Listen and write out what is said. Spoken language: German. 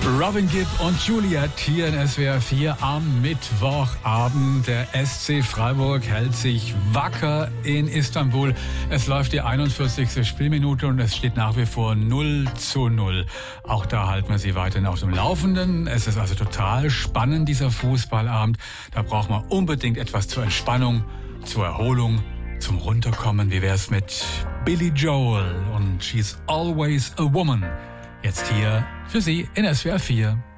Robin Gibb und Juliet hier in SWR 4 am Mittwochabend. Der SC Freiburg hält sich wacker in Istanbul. Es läuft die 41. Spielminute und es steht nach wie vor 0:0. Auch da halten wir Sie weiterhin auf dem Laufenden. Es ist also total spannend, dieser Fußballabend. Da braucht man unbedingt etwas zur Entspannung, zur Erholung, zum Runterkommen. Wie wär's mit Billy Joel und She's Always a Woman? Jetzt hier für Sie in SWR 4.